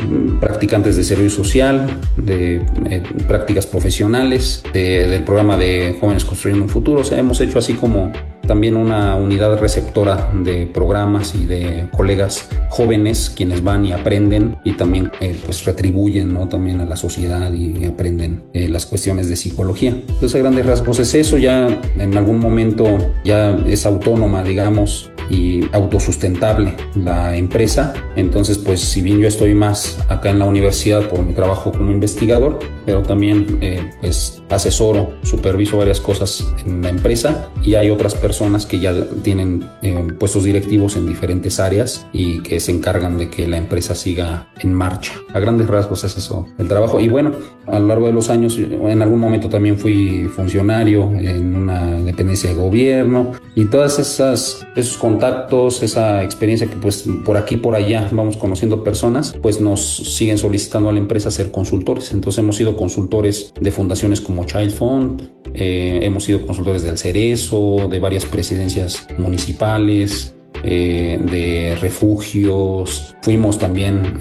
practicantes de servicio social, de prácticas profesionales, del programa de Jóvenes Construyendo un Futuro. O sea, hemos hecho así como también una unidad receptora de programas y de colegas jóvenes quienes van y aprenden y también pues retribuyen, ¿no?, también a la sociedad y aprenden las cuestiones de psicología. Entonces, a grandes rasgos es eso. Ya en algún momento ya es autónoma, digamos, y autosustentable la empresa. Entonces, pues si bien yo estoy más acá en la universidad por mi trabajo como investigador, pero también pues asesoro, superviso varias cosas en la empresa, y hay otras personas que ya tienen puestos directivos en diferentes áreas y que se encargan de que la empresa siga en marcha. A grandes rasgos es eso el trabajo. Y bueno, a lo largo de los años, en algún momento también fui funcionario en una dependencia de gobierno, y todas esos contactos, esa experiencia que pues por aquí por allá vamos conociendo personas, pues nos siguen solicitando a la empresa ser consultores. Entonces hemos sido consultores de fundaciones como Child Fund, hemos sido consultores del Cerezo, de varias presidencias municipales, de refugios, fuimos también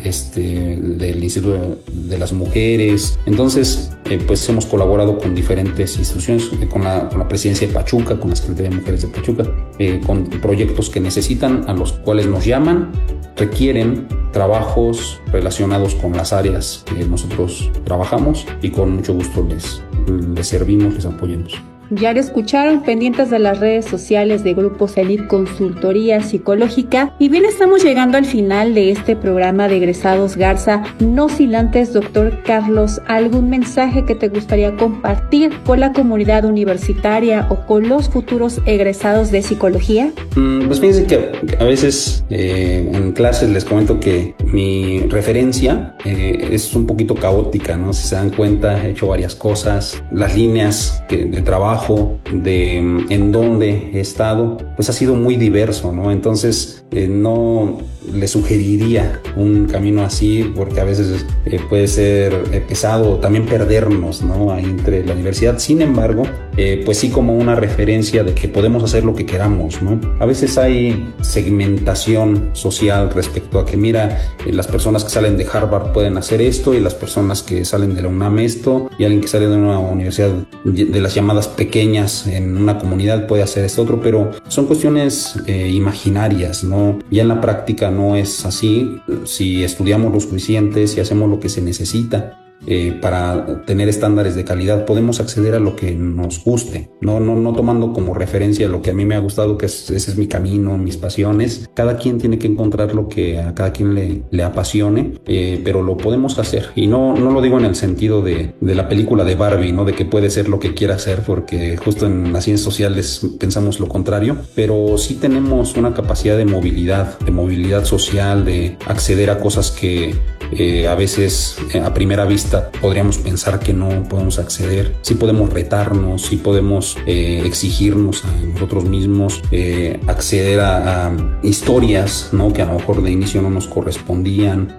del Instituto de las Mujeres. Entonces pues hemos colaborado con diferentes instituciones, con la presidencia de Pachuca, con la Secretaría de Mujeres de Pachuca, con proyectos que necesitan, a los cuales nos llaman, requieren trabajos relacionados con las áreas que nosotros trabajamos, y con mucho gusto les servimos, les apoyamos. Ya lo escucharon, pendientes de las redes sociales de Grupo Cenit Consultoría Psicológica. Y bien, estamos llegando al final de este programa de Egresados Garza. No sin antes, doctor Carlos, ¿algún mensaje que te gustaría compartir con la comunidad universitaria o con los futuros egresados de psicología? Pues fíjense que a veces en clases les comento que mi referencia es un poquito caótica, ¿no? Si se dan cuenta, he hecho varias cosas. Las líneas de trabajo, de en dónde he estado, pues ha sido muy diverso, ¿no? Entonces no le sugeriría un camino así, porque a veces puede ser pesado también perdernos, ¿no?, ahí entre la diversidad. Sin embargo, pues sí, como una referencia de que podemos hacer lo que queramos, ¿no? A veces hay segmentación social respecto a que, mira, las personas que salen de Harvard pueden hacer esto, y las personas que salen de la UNAM esto, y alguien que sale de una universidad de las llamadas pequeñas en una comunidad puede hacer esto otro, pero son cuestiones imaginarias, ¿no? Ya en la práctica no es así. Si estudiamos lo suficiente, si hacemos lo que se necesita para tener estándares de calidad, podemos acceder a lo que nos guste, no tomando como referencia lo que a mí me ha gustado, que ese es mi camino, mis pasiones. Cada quien tiene que encontrar lo que a cada quien le apasione, pero lo podemos hacer. Y no lo digo en el sentido de la película de Barbie, ¿no?, de que puede ser lo que quiera hacer, porque justo en las ciencias sociales pensamos lo contrario, pero sí tenemos una capacidad de movilidad social, de acceder a cosas que a veces a primera vista podríamos pensar que no podemos acceder. Sí podemos retarnos, sí podemos exigirnos a nosotros mismos, acceder a historias, ¿no?, que a lo mejor de inicio no nos correspondían,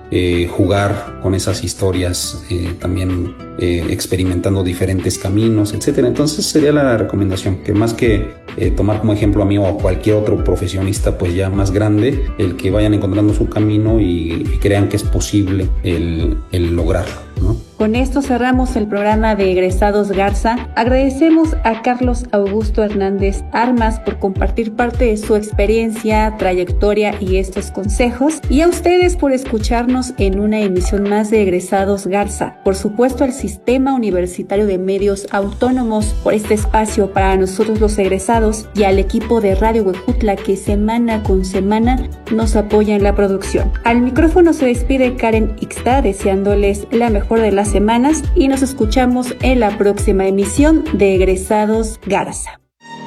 jugar con esas historias, también experimentando diferentes caminos, etcétera. Entonces sería la recomendación, que más que tomar como ejemplo a mí o a cualquier otro profesionista pues ya más grande, el que vayan encontrando su camino y crean que es posible el lograrlo, ¿no? Con esto cerramos el programa de Egresados Garza. Agradecemos a Carlos Augusto Hernández Armas por compartir parte de su experiencia, trayectoria y estos consejos, y a ustedes por escucharnos en una emisión más de Egresados Garza. Por supuesto, al Sistema Universitario de Medios Autónomos por este espacio para nosotros los egresados, y al equipo de Radio Huejutla que semana con semana nos apoya en la producción. Al micrófono se despide Karen Ixta, deseándoles la mejor de las semanas, y nos escuchamos en la próxima emisión de Egresados Garza.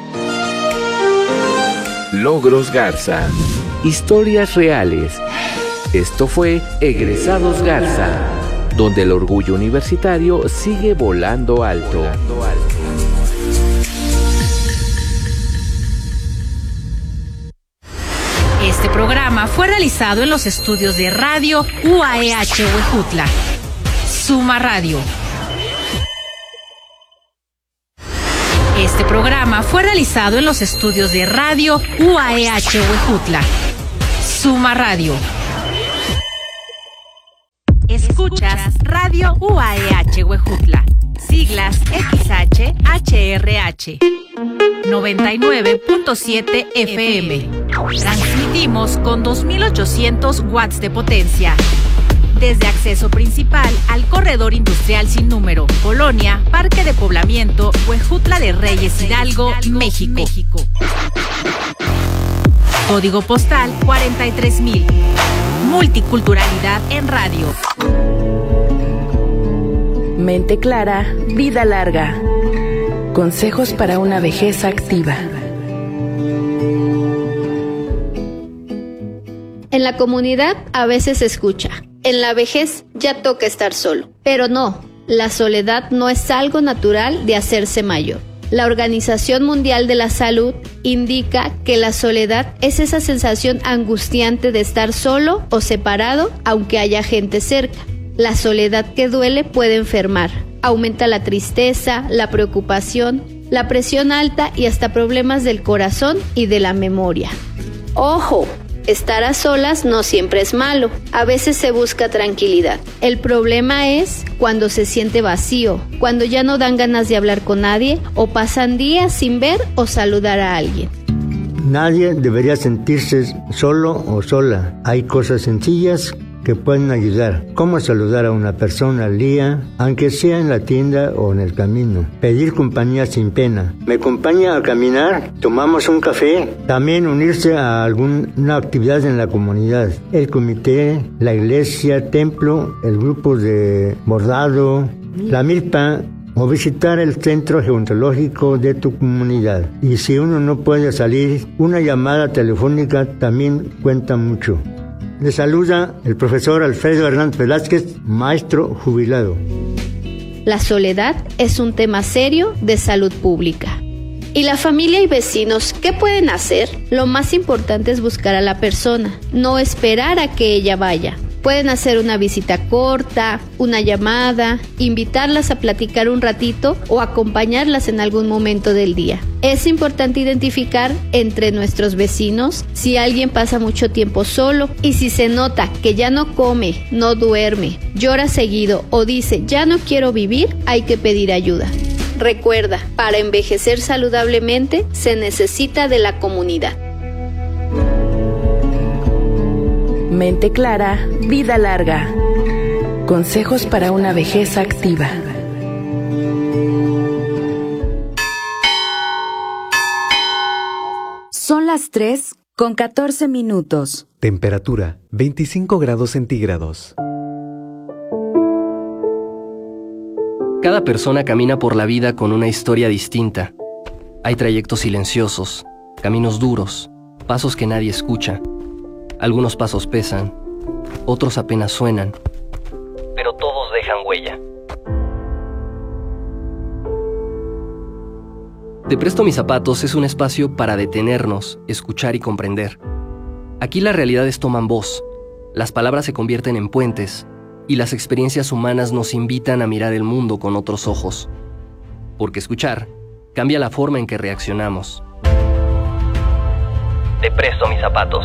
Logros Garza. Historias reales. Esto fue Egresados Garza, donde el orgullo universitario sigue volando alto. Este programa fue realizado en los estudios de Radio UAEH Huejutla. Suma Radio. Este programa fue realizado en los estudios de Radio UAEH Huejutla. Suma Radio. Escuchas Radio UAEH Huejutla, siglas XHHRH, 99.7 FM. Transmitimos con 2.800 watts de potencia. Desde acceso principal al corredor industrial sin número, Colonia, Parque de Poblamiento, Huejutla de Reyes Hidalgo, México. Código postal 43,000. Multiculturalidad en radio. Mente clara, vida larga. Consejos para una vejez activa. En la comunidad a veces se escucha: en la vejez ya toca estar solo. Pero no, la soledad no es algo natural de hacerse mayor. La Organización Mundial de la Salud indica que la soledad es esa sensación angustiante de estar solo o separado aunque haya gente cerca. La soledad que duele puede enfermar, aumenta la tristeza, la preocupación, la presión alta y hasta problemas del corazón y de la memoria. ¡Ojo! Estar a solas no siempre es malo, a veces se busca tranquilidad. El problema es cuando se siente vacío, cuando ya no dan ganas de hablar con nadie o pasan días sin ver o saludar a alguien. Nadie debería sentirse solo o sola. Hay cosas sencillas que pueden ayudar, como saludar a una persona al día, aunque sea en la tienda o en el camino. Pedir compañía sin pena. ¿Me acompaña a caminar? ¿Tomamos un café? También unirse a alguna actividad en la comunidad. El comité, la iglesia, templo, el grupo de bordado, la milpa, o visitar el centro geontológico de tu comunidad. Y si uno no puede salir, una llamada telefónica también cuenta mucho. Le saluda el profesor Alfredo Hernández Velázquez, maestro jubilado. La soledad es un tema serio de salud pública. ¿Y la familia y vecinos qué pueden hacer? Lo más importante es buscar a la persona, no esperar a que ella vaya. Pueden hacer una visita corta, una llamada, invitarlas a platicar un ratito o acompañarlas en algún momento del día. Es importante identificar entre nuestros vecinos si alguien pasa mucho tiempo solo y si se nota que ya no come, no duerme, llora seguido o dice ya no quiero vivir, hay que pedir ayuda. Recuerda, para envejecer saludablemente se necesita de la comunidad. Mente clara, vida larga. Consejos para una vejez activa. Son las 3:14. Temperatura 25 grados centígrados. Cada persona camina por la vida con una historia distinta. Hay trayectos silenciosos, caminos duros, pasos que nadie escucha. Algunos pasos pesan, otros apenas suenan, pero todos dejan huella. Te presto mis zapatos es un espacio para detenernos, escuchar y comprender. Aquí las realidades toman voz, las palabras se convierten en puentes y las experiencias humanas nos invitan a mirar el mundo con otros ojos. Porque escuchar cambia la forma en que reaccionamos. Te presto mis zapatos.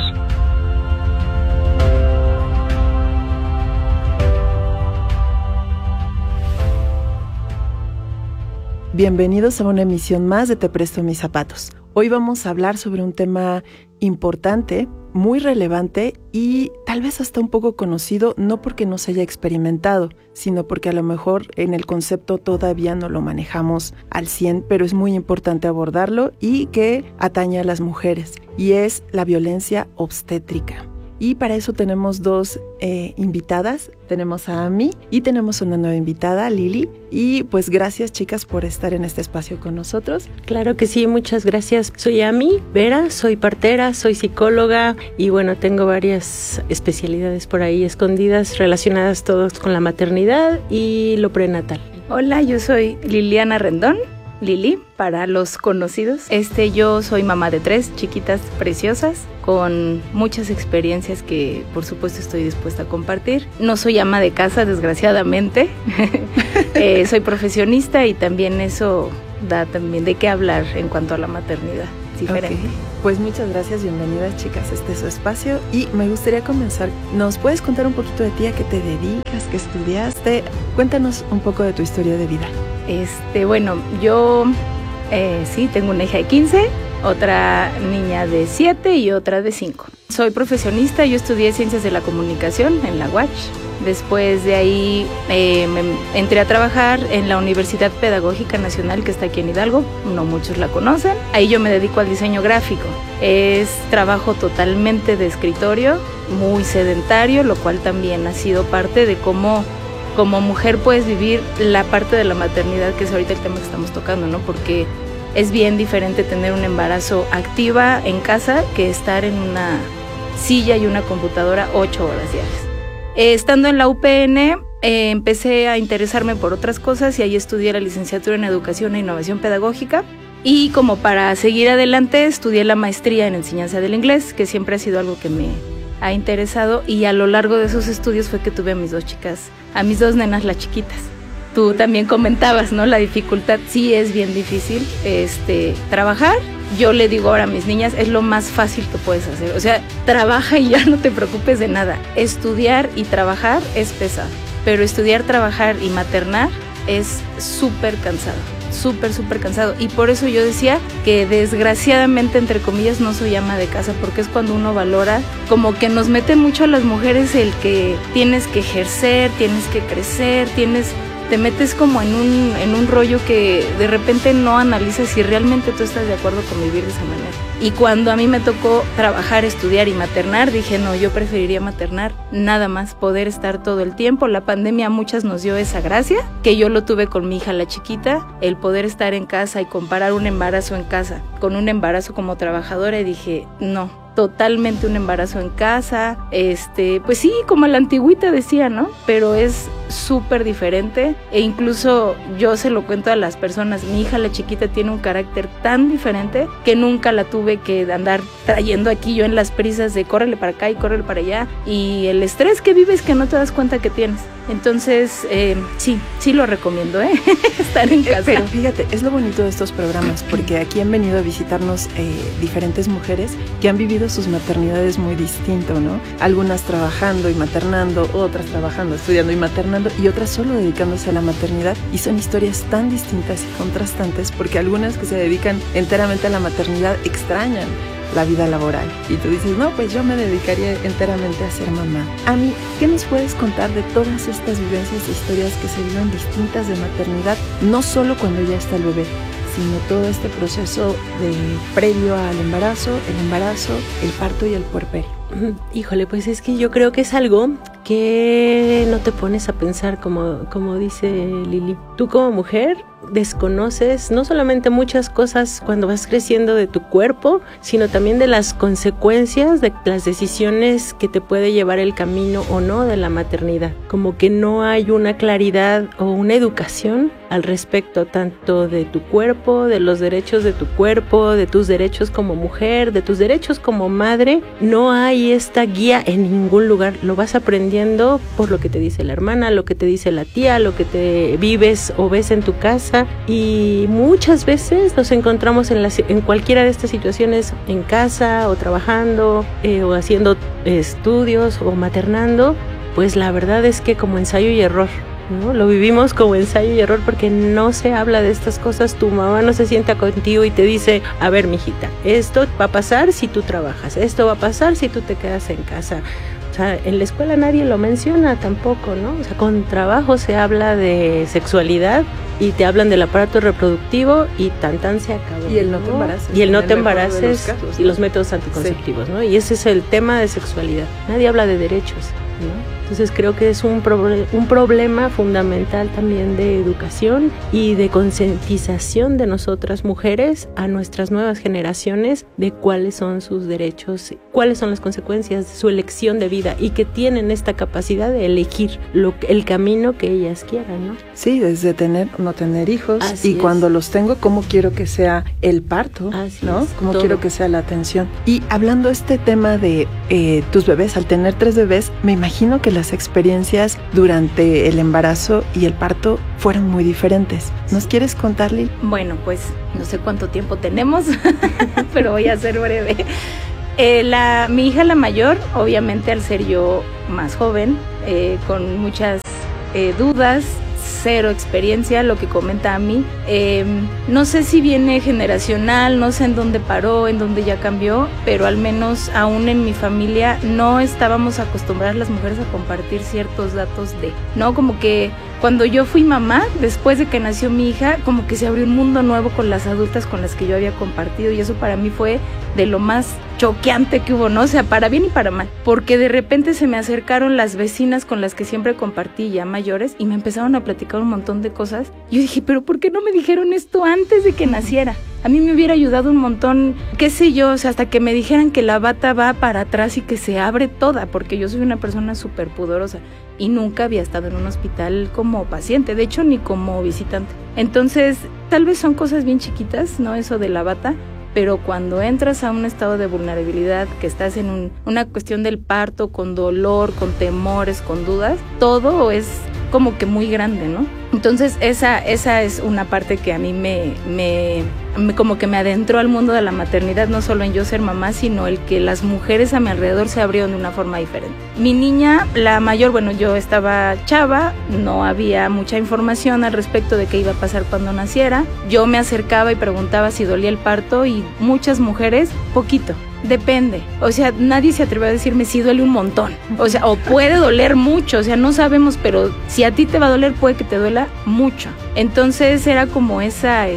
Bienvenidos a una emisión más de Te Presto Mis Zapatos. Hoy vamos a hablar sobre un tema importante, muy relevante y tal vez hasta un poco conocido, no porque no se haya experimentado, sino porque a lo mejor en el concepto todavía no lo manejamos al 100, pero es muy importante abordarlo y que atañe a las mujeres, y es la violencia obstétrica. Y para eso tenemos dos invitadas, tenemos a Ami y tenemos una nueva invitada, Lili. Y pues gracias, chicas, por estar en este espacio con nosotros. Claro que sí, muchas gracias. Soy Ami Vera, soy partera, soy psicóloga y bueno, tengo varias especialidades por ahí escondidas relacionadas todos con la maternidad y lo prenatal. Hola, yo soy Liliana Rendón. Lili, para los conocidos. Yo soy mamá de 3 chiquitas preciosas con muchas experiencias que por supuesto estoy dispuesta a compartir. No soy ama de casa, desgraciadamente. Soy profesionista y también eso da también de qué hablar en cuanto a la maternidad. Diferente. Pues muchas gracias, bienvenidas chicas, este es su espacio y me gustaría comenzar. ¿Nos puedes contar un poquito de ti, a qué te dedicas, qué estudiaste? Cuéntanos un poco de tu historia de vida. Bueno, yo sí, tengo una hija de 15, otra niña de 7 y otra de 5. Soy profesionista, yo estudié Ciencias de la Comunicación en la UACH. Después de ahí me entré a trabajar en la Universidad Pedagógica Nacional, que está aquí en Hidalgo, no muchos la conocen. Ahí yo me dedico al diseño gráfico. Es trabajo totalmente de escritorio, muy sedentario, lo cual también ha sido parte de cómo como mujer puedes vivir la parte de la maternidad, que es ahorita el tema que estamos tocando, ¿no? Porque es bien diferente tener un embarazo activa en casa que estar en una silla y una computadora 8 horas diarias. Estando en la UPN, empecé a interesarme por otras cosas y ahí estudié la licenciatura en Educación e Innovación Pedagógica. Y como para seguir adelante, estudié la maestría en Enseñanza del Inglés, que siempre ha sido algo que me ha interesado. Y a lo largo de esos estudios fue que tuve a mis dos chicas, a mis dos nenas, las chiquitas. Tú también comentabas, ¿no? La dificultad, sí es bien difícil trabajar. Yo le digo ahora a mis niñas, es lo más fácil que puedes hacer. O sea, trabaja y ya no te preocupes de nada. Estudiar y trabajar es pesado, pero estudiar, trabajar y maternar es súper cansado. Súper cansado. Y por eso yo decía que desgraciadamente, entre comillas, no soy ama de casa, porque es cuando uno valora, como que nos meten mucho a las mujeres el que tienes que ejercer, tienes que crecer, te metes como en un rollo que de repente no analizas si realmente tú estás de acuerdo con vivir de esa manera. Y cuando a mí me tocó trabajar, estudiar y maternar, dije, no, yo preferiría maternar, nada más, poder estar todo el tiempo. La pandemia a muchas nos dio esa gracia, que yo lo tuve con mi hija la chiquita, el poder estar en casa y comparar un embarazo en casa con un embarazo como trabajadora, y dije, no, totalmente un embarazo en casa, pues sí, como la antigüita decía, ¿no? Pero es súper diferente, e incluso yo se lo cuento a las personas, mi hija la chiquita tiene un carácter tan diferente que nunca la tuve que andar trayendo aquí yo en las prisas de córrele para acá y córrele para allá, y el estrés que vives que no te das cuenta que tienes. Entonces, sí lo recomiendo, estar en casa. Pero fíjate, es lo bonito de estos programas, porque aquí han venido a visitarnos diferentes mujeres que han vivido sus maternidades muy distinto, ¿no? Algunas trabajando y maternando, otras trabajando, estudiando y maternando, y otras solo dedicándose a la maternidad, y son historias tan distintas y contrastantes, porque algunas que se dedican enteramente a la maternidad extrañan la vida laboral. Y tú dices, no, pues yo me dedicaría enteramente a ser mamá. Ami, ¿qué nos puedes contar de todas estas vivencias e historias que se viven distintas de maternidad? No solo cuando ya está el bebé, sino todo este proceso de previo al embarazo, el parto y el puerperio. Híjole, pues es que yo creo que es algo que no te pones a pensar, como dice Lili. Tú como mujer desconoces no solamente muchas cosas cuando vas creciendo de tu cuerpo, sino también de las consecuencias de las decisiones que te puede llevar el camino o no de la maternidad. Como que no hay una claridad o una educación al respecto, tanto de tu cuerpo, de los derechos de tu cuerpo, de tus derechos como mujer, de tus derechos como madre. No hay esta guía en ningún lugar. Lo vas aprendiendo por lo que te dice la hermana, lo que te dice la tía, lo que te vives o ves en tu casa, y muchas veces nos encontramos en cualquiera de estas situaciones, en casa o trabajando o haciendo estudios o maternando. Pues la verdad es que como ensayo y error, ¿no? Lo vivimos como ensayo y error, porque no se habla de estas cosas. Tu mamá no se sienta contigo y te dice, a ver, mijita, esto va a pasar si tú trabajas, esto va a pasar si tú te quedas en casa. O sea, en la escuela nadie lo menciona tampoco, ¿no? O sea, con trabajo se habla de sexualidad y te hablan del aparato reproductivo y tan se acabó. Y el no te embaraces. Y el no te embaraces casos, y los métodos anticonceptivos, sí, ¿no? Y ese es el tema de sexualidad. Nadie habla de derechos, ¿no? Entonces creo que es un problema fundamental también de educación y de concientización de nosotras mujeres a nuestras nuevas generaciones de cuáles son sus derechos, cuáles son las consecuencias de su elección de vida, y que tienen esta capacidad de elegir el camino que ellas quieran, ¿no? Sí, desde tener o no tener hijos. Así y es. Cuando los tengo, cómo quiero que sea el parto, así ¿no? Cómo todo. Quiero que sea la atención. Y hablando este tema de tus bebés, al tener 3 bebés, me imagino que las experiencias durante el embarazo y el parto fueron muy diferentes. ¿Nos quieres contar, Lili? Bueno, pues no sé cuánto tiempo tenemos, pero voy a ser breve. Mi hija la mayor, obviamente al ser yo más joven, con muchas dudas, cero experiencia, lo que comenta a mí, no sé si viene generacional, no sé en dónde paró, en dónde ya cambió, pero al menos aún en mi familia no estábamos acostumbradas las mujeres a compartir ciertos datos ¿no? Como que cuando yo fui mamá, después de que nació mi hija, como que se abrió un mundo nuevo con las adultas con las que yo había compartido, y eso para mí fue de lo más choqueante que hubo, ¿no? O sea, para bien y para mal, porque de repente se me acercaron las vecinas con las que siempre compartí, ya mayores, y me empezaron a platicar un montón de cosas. Yo dije, pero ¿por qué no me dijeron esto antes de que naciera? A mí me hubiera ayudado un montón, qué sé yo, o sea, hasta que me dijeran que la bata va para atrás y que se abre toda, porque yo soy una persona súper pudorosa y nunca había estado en un hospital como paciente, de hecho ni como visitante. Entonces, tal vez son cosas bien chiquitas, ¿no? Eso de la bata, pero cuando entras a un estado de vulnerabilidad, que estás en una cuestión del parto, con dolor, con temores, con dudas, todo es como que muy grande, ¿no? Entonces esa es una parte que a mí como que me adentró al mundo de la maternidad, no solo en yo ser mamá, sino el que las mujeres a mi alrededor se abrieron de una forma diferente. Mi niña, la mayor, bueno, yo estaba chava, no había mucha información al respecto de qué iba a pasar cuando naciera. Yo me acercaba y preguntaba si dolía el parto, y muchas mujeres, poquito. Depende, o sea, nadie se atrevió a decirme si duele un montón, o sea, o puede doler mucho, o sea, no sabemos, pero si a ti te va a doler, puede que te duela mucho. Entonces era como esa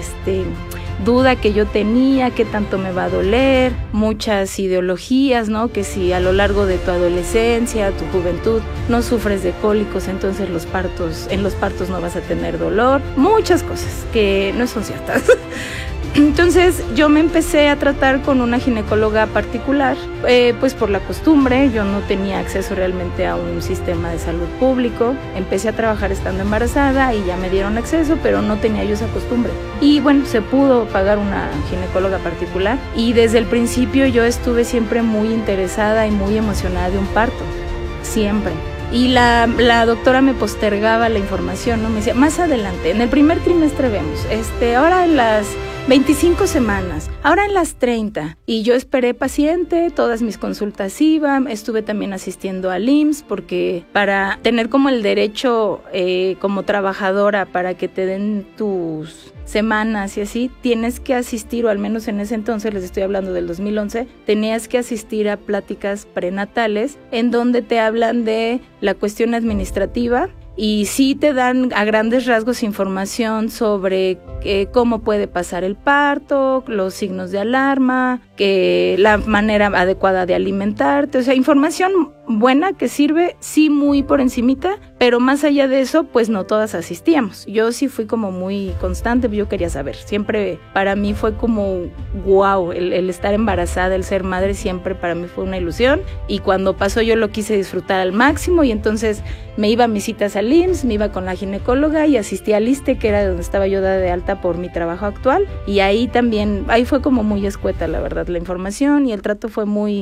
duda que yo tenía, qué tanto me va a doler, muchas ideologías, ¿no? Que si a lo largo de tu adolescencia, tu juventud, no sufres de cólicos, entonces en los partos no vas a tener dolor, muchas cosas que no son ciertas. Entonces yo me empecé a tratar con una ginecóloga particular, pues por la costumbre, yo no tenía acceso realmente a un sistema de salud público, empecé a trabajar estando embarazada y ya me dieron acceso, pero no tenía yo esa costumbre. Y bueno, se pudo pagar una ginecóloga particular, y desde el principio yo estuve siempre muy interesada y muy emocionada de un parto, siempre. Y la doctora me postergaba la información, ¿no? Me decía, más adelante, en el primer trimestre vemos, ahora en las 25 semanas, ahora en las 30. Y yo esperé paciente, todas mis consultas iban, estuve también asistiendo al IMSS, porque para tener como el derecho como trabajadora para que te den tus semanas y así, tienes que asistir, o al menos en ese entonces, les estoy hablando del 2011, tenías que asistir a pláticas prenatales en donde te hablan de la cuestión administrativa, y sí te dan a grandes rasgos información sobre cómo puede pasar el parto, los signos de alarma, la manera adecuada de alimentarte, o sea, información buena que sirve, sí, muy por encimita, pero más allá de eso, pues no todas asistíamos. Yo sí fui como muy constante, yo quería saber, siempre para mí fue como wow, el estar embarazada, el ser madre, siempre para mí fue una ilusión, y cuando pasó yo lo quise disfrutar al máximo, y entonces me iba a mis citas al IMSS, me iba con la ginecóloga y asistía al ISSSTE, que era donde estaba yo dada de alta por mi trabajo actual, y ahí fue como muy escueta, la verdad, la información, y el trato fue muy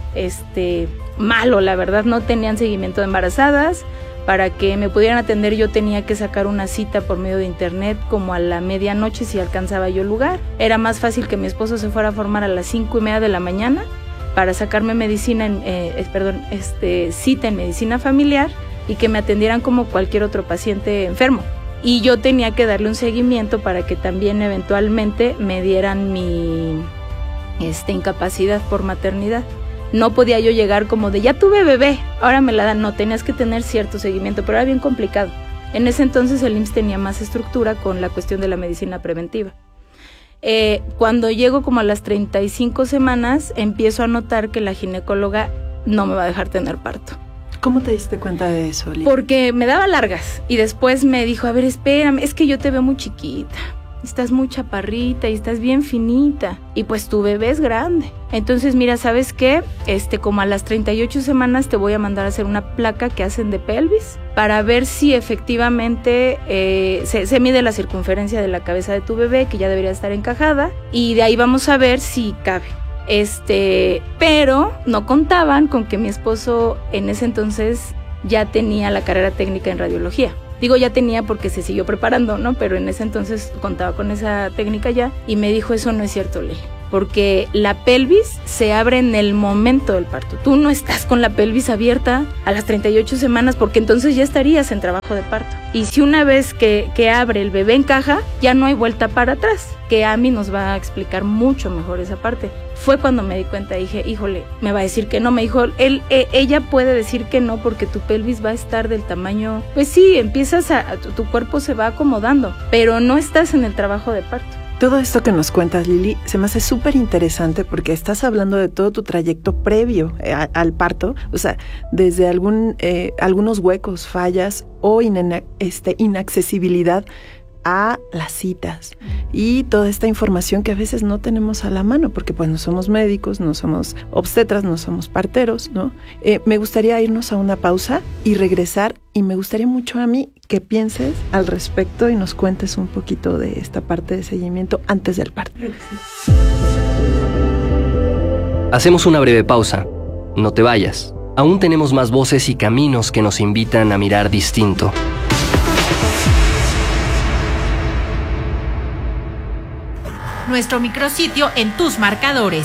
malo, la verdad. No tenían seguimiento de embarazadas. Para que me pudieran atender yo tenía que sacar una cita por medio de internet como a la medianoche si alcanzaba yo lugar. Era más fácil que mi esposo se fuera a formar a las 5:30 de la mañana para sacarme cita en medicina familiar, y que me atendieran como cualquier otro paciente enfermo. Y yo tenía que darle un seguimiento para que también eventualmente me dieran mi incapacidad por maternidad. No podía yo llegar como de ya tuve bebé, ahora me la dan. No, tenías que tener cierto seguimiento, pero era bien complicado. En ese entonces el IMSS tenía más estructura con la cuestión de la medicina preventiva. Cuando llego como a las 35 semanas, empiezo a notar que la ginecóloga no me va a dejar tener parto. ¿Cómo te diste cuenta de eso, Lili? Porque me daba largas, y después me dijo, a ver, espérame, es que yo te veo muy chiquita, estás muy chaparrita y estás bien finita, y pues tu bebé es grande. Entonces, mira, ¿sabes qué? Como a las 38 semanas te voy a mandar a hacer una placa que hacen de pelvis para ver si efectivamente se mide la circunferencia de la cabeza de tu bebé, que ya debería estar encajada, y de ahí vamos a ver si cabe. Pero no contaban con que mi esposo en ese entonces ya tenía la carrera técnica en radiología. Digo ya tenía porque se siguió preparando, ¿no? Pero en ese entonces contaba con esa técnica ya y me dijo, eso no es cierto, Lili, porque la pelvis se abre en el momento del parto. Tú no estás con la pelvis abierta a las 38 semanas porque entonces ya estarías en trabajo de parto. Y si una vez que abre el bebé encaja, ya no hay vuelta para atrás, que Ami nos va a explicar mucho mejor esa parte. Fue cuando me di cuenta, dije, híjole, me va a decir que no. Me dijo, ella puede decir que no porque tu pelvis va a estar del tamaño, pues sí, tu cuerpo se va acomodando, pero no estás en el trabajo de parto. Todo esto que nos cuentas, Lili, se me hace súper interesante porque estás hablando de todo tu trayecto previo al parto, o sea, desde algunos huecos, fallas o inaccesibilidad a las citas y toda esta información que a veces no tenemos a la mano porque pues no somos médicos, no somos obstetras, no somos parteros, ¿no? Me gustaría irnos a una pausa y regresar, y me gustaría mucho a mí que pienses al respecto y nos cuentes un poquito de esta parte de seguimiento antes del parto. Hacemos una breve pausa. No te vayas. Aún tenemos más voces y caminos que nos invitan a mirar distinto. Nuestro micrositio en tus marcadores,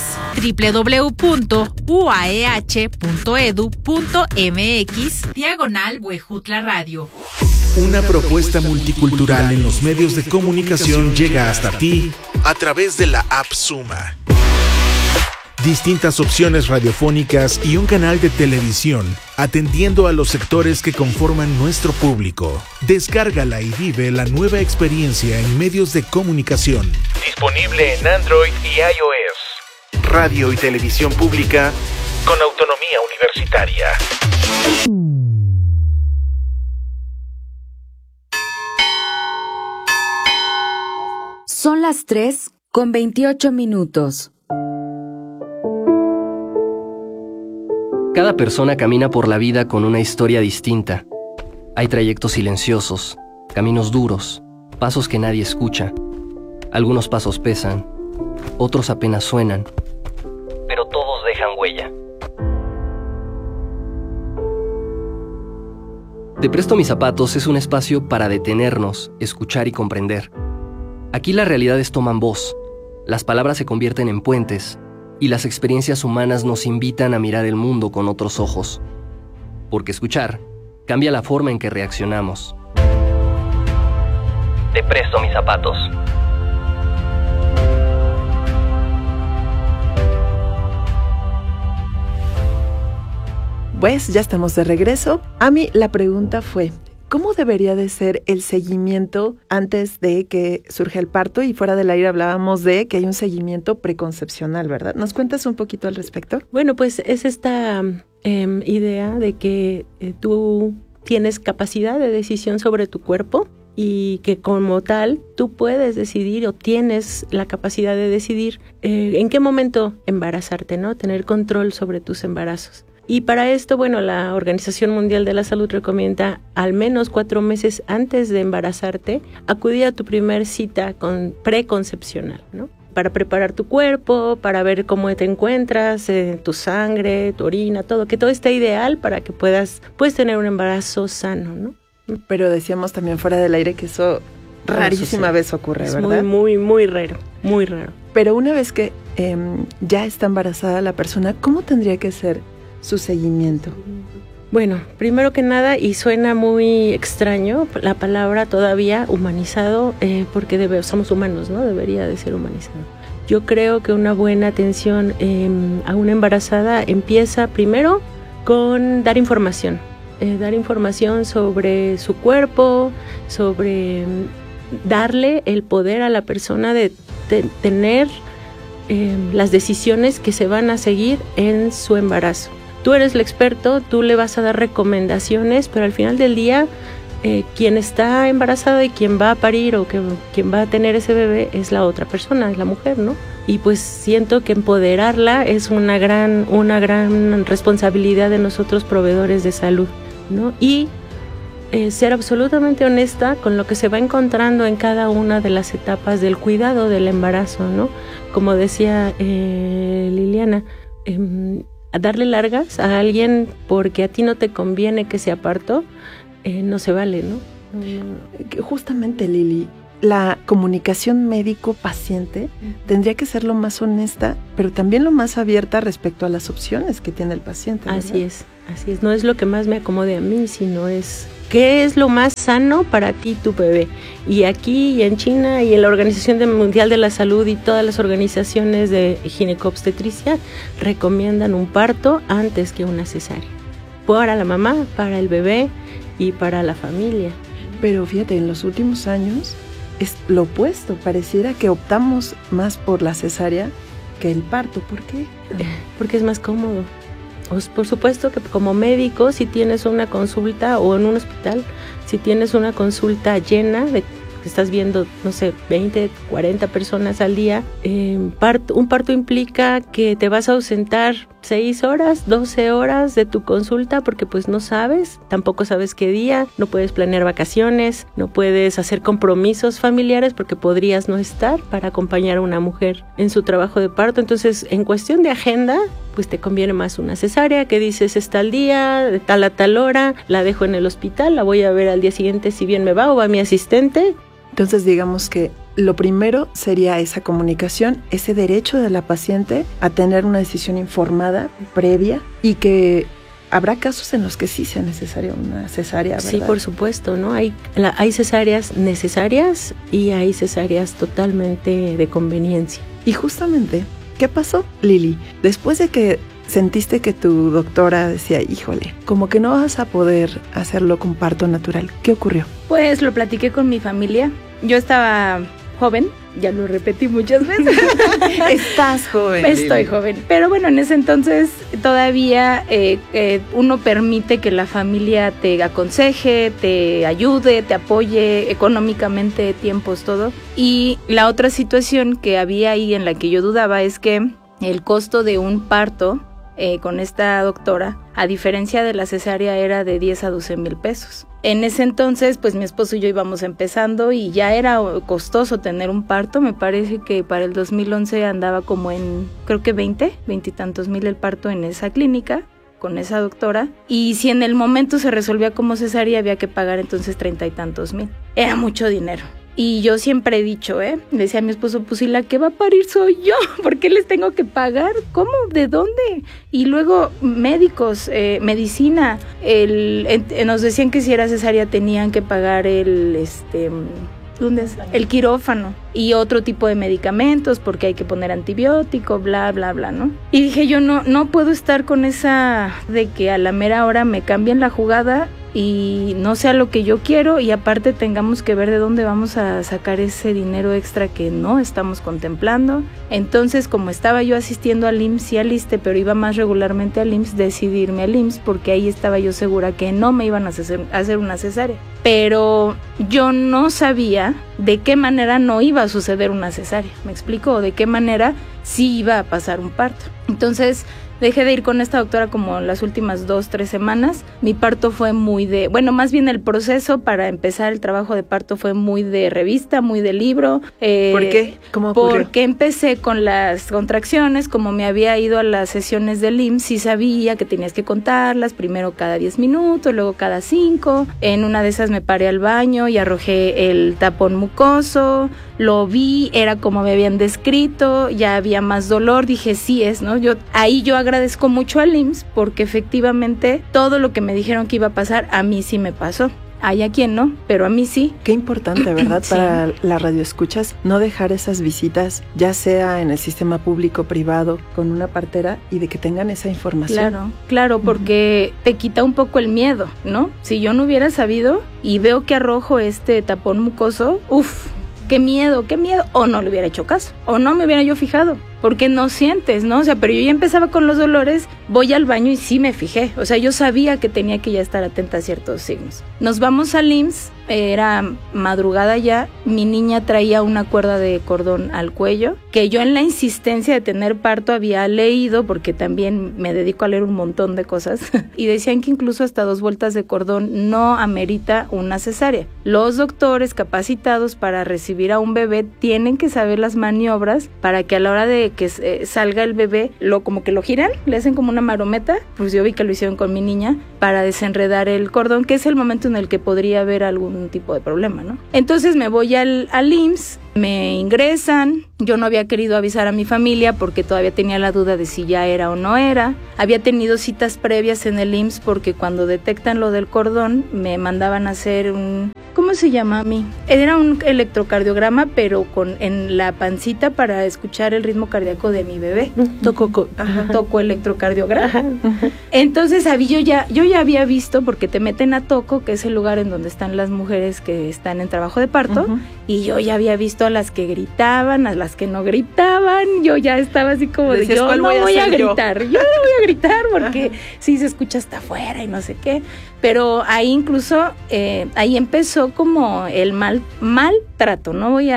www.uaeh.edu.mx/Huejutla Radio. Una propuesta multicultural en los medios de comunicación llega hasta ti a través de la app Suma. Distintas opciones radiofónicas y un canal de televisión atendiendo a los sectores que conforman nuestro público. Descárgala y vive la nueva experiencia en medios de comunicación. Disponible en Android y iOS. Radio y televisión pública con autonomía universitaria. Son las 3:28. Cada persona camina por la vida con una historia distinta. Hay trayectos silenciosos, caminos duros, pasos que nadie escucha. Algunos pasos pesan, otros apenas suenan, pero todos dejan huella. Te presto mis zapatos es un espacio para detenernos, escuchar y comprender. Aquí las realidades toman voz, las palabras se convierten en puentes, y las experiencias humanas nos invitan a mirar el mundo con otros ojos. Porque escuchar cambia la forma en que reaccionamos. Te presto mis zapatos. Pues ya estamos de regreso. A mí la pregunta fue, ¿cómo debería de ser el seguimiento antes de que surja el parto? Y fuera del aire hablábamos de que hay un seguimiento preconcepcional, ¿verdad? ¿Nos cuentas un poquito al respecto? Bueno, pues es esta idea de que tú tienes capacidad de decisión sobre tu cuerpo y que como tal tú puedes decidir o tienes la capacidad de decidir en qué momento embarazarte, ¿no? Tener control sobre tus embarazos. Y para esto, bueno, la Organización Mundial de la Salud recomienda al menos 4 meses antes de embarazarte acudir a tu primer cita preconcepcional, ¿no? Para preparar tu cuerpo, para ver cómo te encuentras, tu sangre, tu orina, todo, que todo esté ideal para que puedas tener un embarazo sano, ¿no? Pero decíamos también fuera del aire que eso rarísima vez ocurre, ¿verdad? Es muy raro, muy raro. Pero una vez que ya está embarazada la persona, ¿cómo tendría que ser su seguimiento? Bueno, primero que nada, y suena muy extraño la palabra todavía humanizado, porque somos humanos, ¿no? Debería de ser humanizado. Yo creo que una buena atención a una embarazada empieza primero con dar información sobre su cuerpo, sobre darle el poder a la persona de tener las decisiones que se van a seguir en su embarazo. Tú eres el experto, tú le vas a dar recomendaciones, pero al final del día, quien está embarazada y quien va a parir o quien va a tener ese bebé es la otra persona, es la mujer, ¿no? Y pues siento que empoderarla es una gran responsabilidad de nosotros proveedores de salud, ¿no? Y ser absolutamente honesta con lo que se va encontrando en cada una de las etapas del cuidado del embarazo, ¿no? Como decía Liliana, a darle largas a alguien porque a ti no te conviene que sea parto, no se vale, ¿no? Justamente, Lili, la comunicación médico-paciente tendría que ser lo más honesta, pero también lo más abierta respecto a las opciones que tiene el paciente, ¿verdad? Así es. No es lo que más me acomode a mí, sino es qué es lo más sano para ti y tu bebé. Y aquí y en China y en la Organización Mundial de la Salud y todas las organizaciones de ginecobstetricia recomiendan un parto antes que una cesárea. Para la mamá, para el bebé y para la familia. Pero fíjate, en los últimos años es lo opuesto. Pareciera que optamos más por la cesárea que el parto. ¿Por qué? Porque es más cómodo. Por supuesto que como médico, si tienes una consulta o en un hospital, si tienes una consulta llena de estás viendo, no sé, 20, 40 personas al día, un parto implica que te vas a ausentar 6 horas, 12 horas de tu consulta porque pues no sabes, tampoco sabes qué día, no puedes planear vacaciones, no puedes hacer compromisos familiares porque podrías no estar para acompañar a una mujer en su trabajo de parto. Entonces, en cuestión de agenda, pues te conviene más una cesárea que dices está al día, de tal a tal hora, la dejo en el hospital, la voy a ver al día siguiente si bien me va o va mi asistente. Entonces digamos que lo primero sería esa comunicación, ese derecho de la paciente a tener una decisión informada, previa, y que habrá casos en los que sí sea necesaria una cesárea, ¿verdad? Sí, por supuesto, ¿no? Hay cesáreas necesarias y hay cesáreas totalmente de conveniencia. Y justamente, ¿qué pasó, Lili? Después de que sentiste que tu doctora decía, híjole, como que no vas a poder hacerlo con parto natural, ¿qué ocurrió? Pues lo platiqué con mi familia. Yo estaba joven, ya lo repetí muchas veces. Estás joven. Estoy joven. Pero bueno, en ese entonces todavía uno permite que la familia te aconseje, te ayude, te apoye económicamente, tiempos, todo. Y la otra situación que había ahí en la que yo dudaba es que el costo de un parto con esta doctora, a diferencia de la cesárea, era de 10 a 12 mil pesos. En ese entonces, pues mi esposo y yo íbamos empezando y ya era costoso tener un parto. Me parece que para el 2011 andaba como en, creo que 20 y tantos mil el parto en esa clínica con esa doctora. Y si en el momento se resolvía como cesárea, había que pagar entonces 30 y tantos mil. Era mucho dinero. Y yo siempre he dicho, le decía a mi esposo, pues si la que va a parir soy yo, ¿por qué les tengo que pagar? ¿Cómo? ¿De dónde? Y luego médicos, medicina, nos decían que si era cesárea tenían que pagar ¿dónde es? El quirófano y otro tipo de medicamentos porque hay que poner antibiótico, bla, bla, bla, ¿no? Y dije yo, no puedo estar con esa de que a la mera hora me cambien la jugada y no sea lo que yo quiero y aparte tengamos que ver de dónde vamos a sacar ese dinero extra que no estamos contemplando. Entonces, como estaba yo asistiendo al IMSS y al ISSSTE, pero iba más regularmente al IMSS, decidí irme al IMSS porque ahí estaba yo segura que no me iban a hacer una cesárea. Pero yo no sabía de qué manera no iba a suceder una cesárea, ¿me explico? O de qué manera sí iba a pasar un parto. Entonces, dejé de ir con esta doctora como las últimas 2-3 semanas. Mi parto fue más bien el proceso para empezar el trabajo de parto fue muy de revista, muy de libro. ¿Por qué? ¿Cómo ocurrió? Porque empecé con las contracciones, como me había ido a las sesiones del IMSS y sabía que tenías que contarlas, primero cada 10 minutos, luego cada 5. En una de esas me paré al baño y arrojé el tapón mucoso, lo vi, era como me habían descrito, ya había más dolor, dije sí es, ¿no? Yo agradezco mucho al IMSS porque efectivamente todo lo que me dijeron que iba a pasar, a mí sí me pasó. Hay a quien no, pero a mí sí. Qué importante, ¿verdad? Sí. Para la radioescuchas, no dejar esas visitas, ya sea en el sistema público, privado, con una partera y de que tengan esa información. Claro, porque te quita un poco el miedo, ¿no? Si yo no hubiera sabido y veo que arrojo este tapón mucoso, qué miedo, o no le hubiera hecho caso, o no me hubiera yo fijado, porque no sientes, ¿no? O sea, pero yo ya empezaba con los dolores, voy al baño y sí me fijé, o sea, yo sabía que tenía que ya estar atenta a ciertos signos. Nos vamos al IMSS, era madrugada ya, mi niña traía una cuerda de cordón al cuello, que yo en la insistencia de tener parto había leído, porque también me dedico a leer un montón de cosas, y decían que incluso hasta 2 vueltas de cordón no amerita una cesárea. Los doctores capacitados para recibir a un bebé tienen que saber las maniobras para que a la hora de de que salga el bebé, como que lo giran, le hacen como una marometa, pues yo vi que lo hicieron con mi niña para desenredar el cordón, que es el momento en el que podría haber algún tipo de problema, ¿no? Entonces me voy al IMSS, me ingresan, yo no había querido avisar a mi familia porque todavía tenía la duda de si ya era o no era. Había tenido citas previas en el IMSS porque cuando detectan lo del cordón me mandaban a hacer ¿cómo se llama a mí? Era un electrocardiograma, pero en la pancita para escuchar el ritmo cardíaco de mi bebé. Toco electrocardiograma. Ajá. Entonces yo ya había visto, porque te meten a Toco, que es el lugar en donde están las mujeres que están en trabajo de parto, y yo ya había visto a las que gritaban, a las que no gritaban. Yo ya estaba así como de, yo no voy a gritar, yo no voy a gritar porque sí se escucha hasta afuera y no sé qué. Pero ahí incluso, ahí empezó como el maltrato,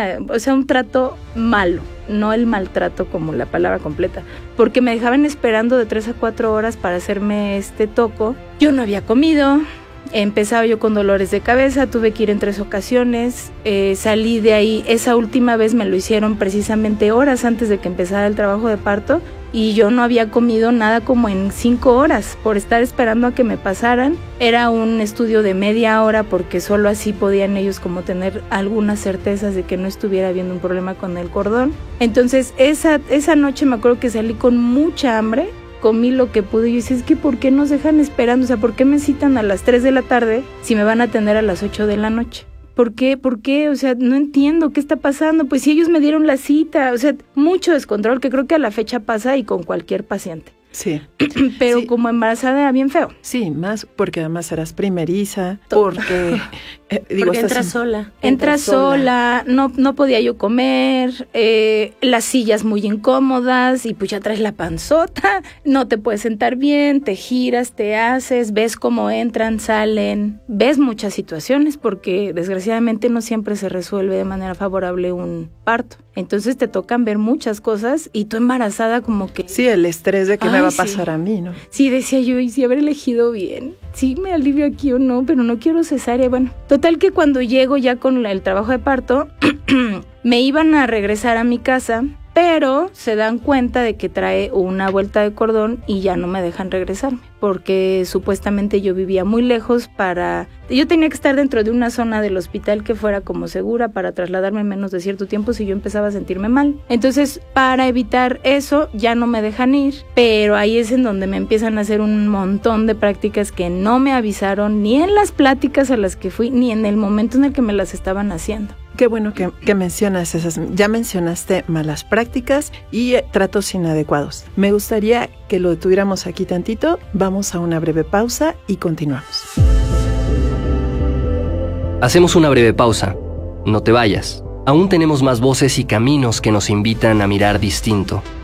un trato malo, no el maltrato como la palabra completa, porque me dejaban esperando de 3 a 4 horas para hacerme este toco. Yo no había comido, empezaba yo con dolores de cabeza, tuve que ir en 3 ocasiones, salí de ahí. Esa última vez me lo hicieron precisamente horas antes de que empezara el trabajo de parto, y yo no había comido nada como en 5 horas por estar esperando a que me pasaran. Era un estudio de media hora porque solo así podían ellos como tener algunas certezas de que no estuviera habiendo un problema con el cordón. Entonces esa noche me acuerdo que salí con mucha hambre, comí lo que pude y yo decía, es que ¿por qué nos dejan esperando? O sea, ¿por qué me citan a las 3 de la tarde si me van a atender a las 8 de la noche? ¿Por qué? ¿Por qué? O sea, no entiendo qué está pasando. Pues si ellos me dieron la cita, o sea, mucho descontrol que creo que a la fecha pasa y con cualquier paciente. Sí. Pero sí, como embarazada era bien feo. Sí, más porque además eras primeriza, porque porque entras sola. Entras sola, no podía yo comer, las sillas muy incómodas y pues ya traes la panzota, no te puedes sentar bien, te giras, te haces, ves cómo entran, salen, ves muchas situaciones porque desgraciadamente no siempre se resuelve de manera favorable un parto. Entonces te tocan ver muchas cosas y tú embarazada como que... Sí, el estrés de que me va a pasar a mí, ¿no? Sí, decía yo, ¿y si habré elegido bien? Sí, me alivio aquí o no, pero no quiero cesárea. Bueno, total que cuando llego ya con el trabajo de parto, me iban a regresar a mi casa, pero se dan cuenta de que trae una vuelta de cordón y ya no me dejan regresarme, porque supuestamente yo vivía muy lejos yo tenía que estar dentro de una zona del hospital que fuera como segura para trasladarme en menos de cierto tiempo si yo empezaba a sentirme mal. Entonces, para evitar eso, ya no me dejan ir, pero ahí es en donde me empiezan a hacer un montón de prácticas que no me avisaron ni en las pláticas a las que fui, ni en el momento en el que me las estaban haciendo. Qué bueno que mencionas esas. Ya mencionaste malas prácticas y tratos inadecuados. Me gustaría que lo detuviéramos aquí tantito. Vamos a una breve pausa y continuamos. Hacemos una breve pausa. No te vayas. Aún tenemos más voces y caminos que nos invitan a mirar distinto.